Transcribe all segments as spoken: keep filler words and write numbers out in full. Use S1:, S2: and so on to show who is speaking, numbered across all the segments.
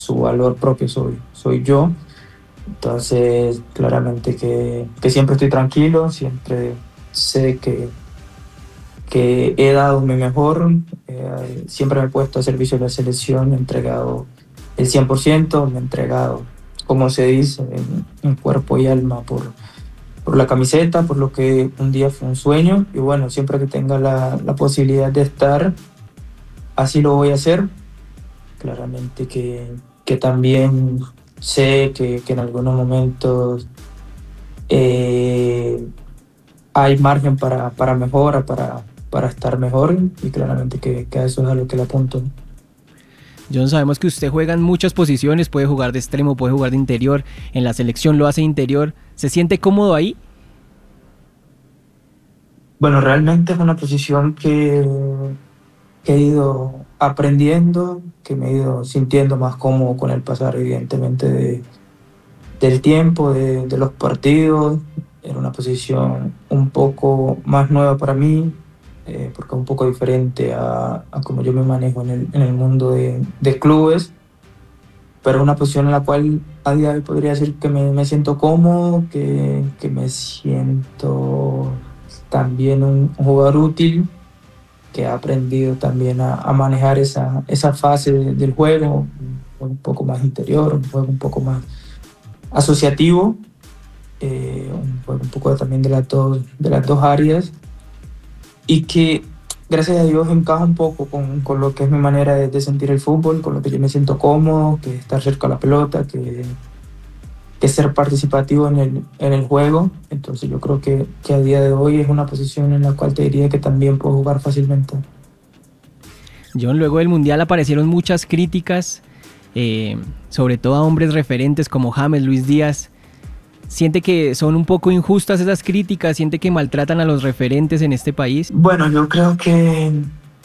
S1: su valor propio soy, soy yo. Entonces, claramente que, que siempre estoy tranquilo, siempre sé que, que he dado mi mejor, eh, siempre me he puesto a servicio de la selección, me he entregado el cien por ciento, me he entregado, como se dice, en, en cuerpo y alma por, por la camiseta, por lo que un día fue un sueño. Y bueno, siempre que tenga la, la posibilidad de estar, así lo voy a hacer. Claramente que, que también sé que, que en algunos momentos eh, hay margen para, para mejora, para, para estar mejor, y claramente que, que a eso es a lo que le apunto.
S2: John, sabemos que usted juega en muchas posiciones, puede jugar de extremo, puede jugar de interior, en la selección lo hace de interior. ¿Se siente cómodo ahí?
S1: Bueno, realmente es una posición que, que he ido aprendiendo, que me he ido sintiendo más cómodo con el pasar, evidentemente, de, del tiempo, de, de los partidos. Era una posición un poco más nueva para mí, eh, porque es un poco diferente a, a cómo yo me manejo en el, en el mundo de, de clubes, pero una posición en la cual a día de hoy podría decir que me, me siento cómodo, que, que me siento también un, un jugador útil, que ha aprendido también a, a manejar esa, esa fase de- del juego, un juego un poco más interior, un juego un poco más asociativo, eh, un juego un poco también de las dos, de las dos áreas, y que gracias a Dios encaja un poco con, con lo que es mi manera de, de sentir el fútbol, con lo que yo me siento cómodo, que estar cerca de la pelota, que, que ser participativo en el, en el juego. Entonces yo creo que, que a día de hoy es una posición en la cual te diría que también puedo jugar fácilmente.
S2: John, luego del Mundial aparecieron muchas críticas, eh, sobre todo a hombres referentes como James, Luis Díaz. ¿Siente que son un poco injustas esas críticas? ¿Siente que maltratan a los referentes en este país?
S1: Bueno, yo creo que,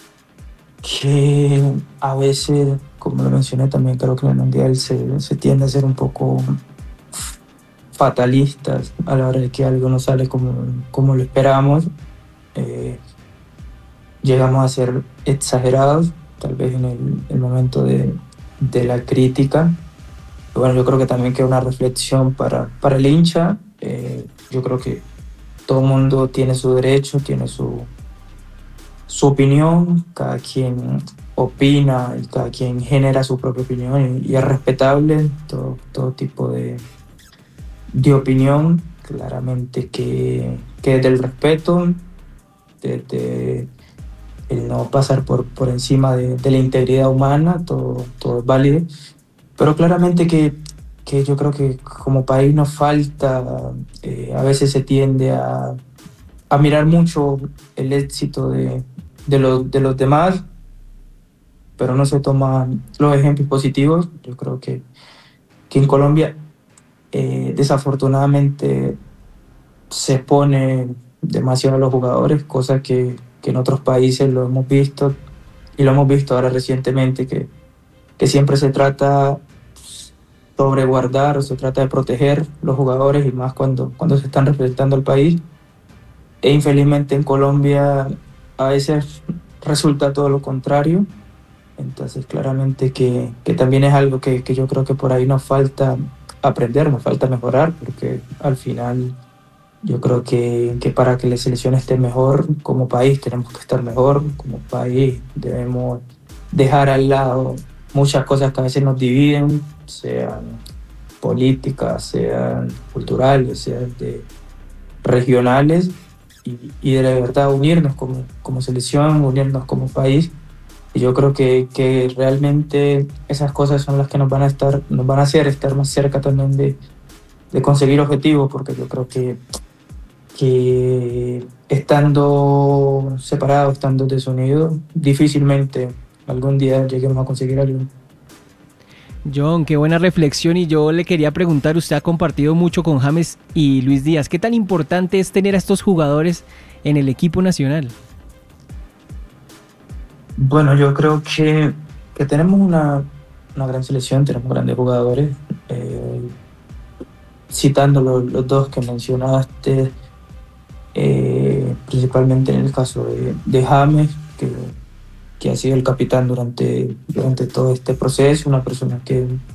S1: que a veces, como lo mencioné también, creo que en el Mundial se, se tiende a ser un poco fatalistas a la hora de que algo no sale como, como lo esperamos. Eh, Llegamos a ser exagerados, tal vez en el, el momento de, de la crítica. Bueno, yo creo que también queda una reflexión para, para el hincha. Eh, yo creo que todo el mundo tiene su derecho, tiene su, su opinión, cada quien opina y cada quien genera su propia opinión, y, y es respetable todo, todo tipo de, de opinión. Claramente que, que del respeto, desde el no pasar por, por encima de, de la integridad humana, todo, todo es válido, pero claramente que, que yo creo que como país nos falta, eh, a veces se tiende a, a mirar mucho el éxito de, de, los, de los demás, pero no se toman los ejemplos positivos. Yo creo que, que en Colombia, eh, desafortunadamente, se pone demasiado a los jugadores, cosa que, que en otros países lo hemos visto, y lo hemos visto ahora recientemente, que, que siempre se trata sobre guardar o se trata de proteger los jugadores, y más cuando, cuando se están representando al país. E infelizmente en Colombia a veces resulta todo lo contrario. Entonces claramente que, que también es algo que, que yo creo que por ahí nos falta aprender, nos falta mejorar, porque al final yo creo que, que para que la selección esté mejor como país tenemos que estar mejor como país. Debemos dejar al lado muchas cosas que a veces nos dividen, sean políticas, sean culturales, sean de regionales, y, y de verdad unirnos como, como selección, unirnos como país. Y yo creo que, que realmente esas cosas son las que nos van a estar, nos van a hacer estar más cerca también de, de conseguir objetivos, porque yo creo que que estando separados, estando desunidos, difícilmente algún día lleguemos a conseguir algo.
S2: John, qué buena reflexión, y yo le quería preguntar, usted ha compartido mucho con James y Luis Díaz, ¿qué tan importante es tener a estos jugadores en el equipo nacional?
S1: Bueno, yo creo que, que tenemos una, una gran selección, tenemos grandes jugadores. Eh, citando los, los dos que mencionaste, eh, principalmente en el caso de, de James, que que ha sido el capitán durante, durante todo este proceso, una persona que